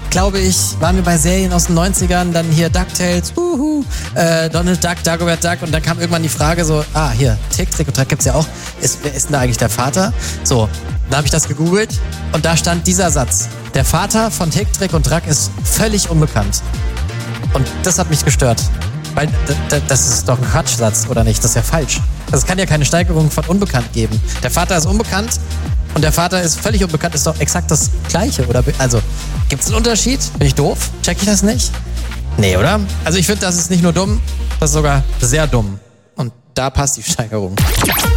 glaube ich, waren wir bei Serien aus den 90ern, dann hier DuckTales, Donald Duck, Dagobert Duck und dann kam irgendwann die Frage so, hier, Tick, Trick und Track gibt's ja auch. Wer ist denn da eigentlich der Vater? So, dann habe ich das gegoogelt und da stand dieser Satz. Der Vater von Tick, Trick und Track ist völlig unbekannt. Und das hat mich gestört. Weil das ist doch ein Quatschsatz, oder nicht? Das ist ja falsch. Es kann ja keine Steigerung von unbekannt geben. Der Vater ist unbekannt und der Vater ist völlig unbekannt, ist doch exakt das Gleiche, oder? Also, gibt's einen Unterschied? Bin ich doof? Check ich das nicht? Nee, oder? Also ich finde, das ist nicht nur dumm, das ist sogar sehr dumm. Und da passt die Steigerung.